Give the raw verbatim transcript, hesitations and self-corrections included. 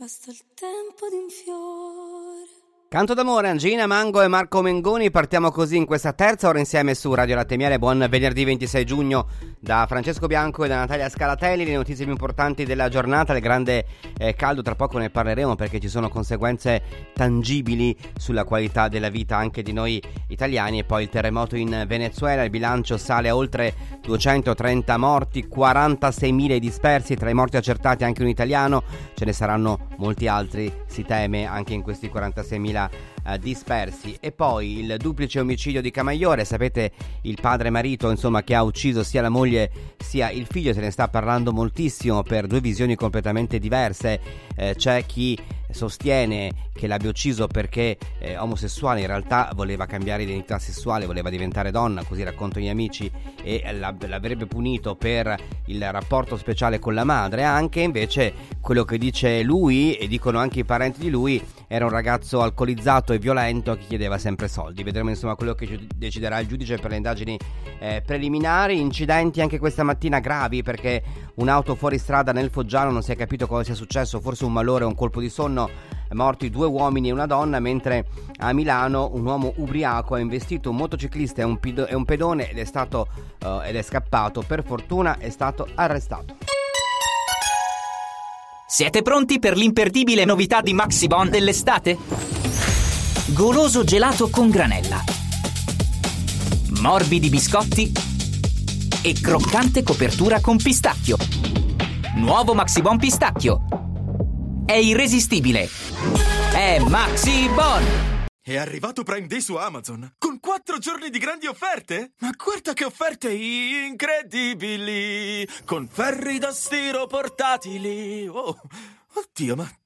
basta il tempo di un fiore. Canto d'amore, Angina Mango e Marco Mengoni. Partiamo così in questa terza ora insieme su Radio Latte e Miele. Buon venerdì ventisei giugno da Francesco Bianco e da Natalia Scalatelli. Le notizie più importanti della giornata, il grande eh, caldo, tra poco ne parleremo perché ci sono conseguenze tangibili sulla qualità della vita anche di noi italiani. E poi il terremoto in Venezuela, il bilancio sale a oltre duecentotrenta morti, quarantaseimila dispersi, tra i morti accertati anche un italiano. Ce ne saranno molti altri, si teme, anche in questi quarantaseimila Uh, dispersi. E poi il duplice omicidio di Camaiore, sapete, il padre marito insomma che ha ucciso sia la moglie sia il figlio. Se ne sta parlando moltissimo per due visioni completamente diverse. Eh, c'è chi sostiene che l'abbia ucciso perché eh, omosessuale, in realtà voleva cambiare identità sessuale, voleva diventare donna, così raccontano gli amici, e l'avrebbe punito per il rapporto speciale con la madre. Anche invece quello che dice lui, e dicono anche i parenti di lui, era un ragazzo alcolizzato e violento che chiedeva sempre soldi. Vedremo insomma quello che deciderà il giudice per le indagini eh, preliminari. Incidenti anche questa mattina gravi, perché un'auto fuori strada nel Foggiano, non si è capito cosa sia successo, forse un malore o un colpo di sonno, morti due uomini e una donna, mentre a Milano un uomo ubriaco ha investito un motociclista e un, pido- e un pedone ed è stato uh, ed è scappato. Per fortuna è stato arrestato. Siete pronti per l'imperdibile novità di Maxibon dell'estate? Goloso gelato con granella, morbidi biscotti e croccante copertura con pistacchio. Nuovo Maxibon pistacchio. È irresistibile. È Maxibon! È arrivato Prime Day su Amazon, con quattro giorni di grandi offerte? Ma guarda che offerte incredibili! Con ferri da stiro portatili! Oh, oddio, ma